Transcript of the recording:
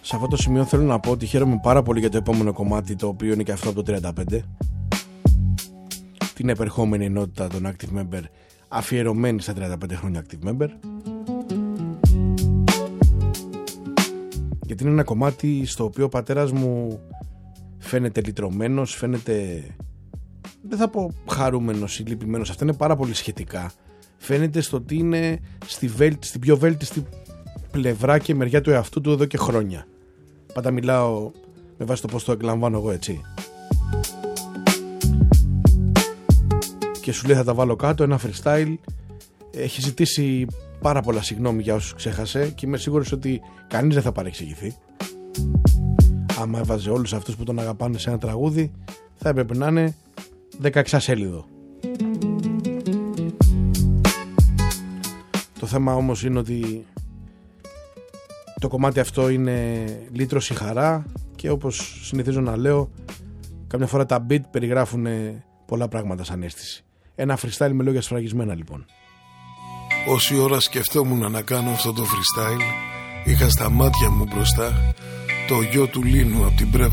Σε αυτό το σημείο θέλω να πω ότι χαίρομαι πάρα πολύ για το επόμενο κομμάτι, το οποίο είναι και αυτό από το 35. Την επερχόμενη ενότητα των Active Member, αφιερωμένη στα 35 χρόνια Active Member. Γιατί είναι ένα κομμάτι στο οποίο ο πατέρας μου φαίνεται λυτρωμένος, φαίνεται, δεν θα πω χαρούμενος ή λυπημένος, αυτά είναι πάρα πολύ σχετικά. Φαίνεται στο ότι είναι στην πιο βέλτιστη πλευρά και μεριά του εαυτού του εδώ και χρόνια. Πάντα μιλάω με βάση το πώς το εκλαμβάνω εγώ, έτσι. Και σου λέει θα τα βάλω κάτω, ένα freestyle. Έχει ζητήσει πάρα πολλά συγγνώμη για όσους ξέχασε και είμαι σίγουρος ότι κανείς δεν θα παρεξηγηθεί. Άμα έβαζε όλους αυτούς που τον αγαπάνε σε ένα τραγούδι, θα έπρεπε να είναι 16 σέλιδο. Το θέμα όμως είναι ότι το κομμάτι αυτό είναι λύτρωση χαρά και όπως συνηθίζω να λέω, καμιά φορά τα beat περιγράφουν πολλά πράγματα σαν αίσθηση. Ένα freestyle με λόγια σφραγισμένα λοιπόν. Όση ώρα σκεφτόμουν να κάνω αυτό το freestyle, είχα στα μάτια μου μπροστά το γιο του Λίνου από την Πρέβεζα.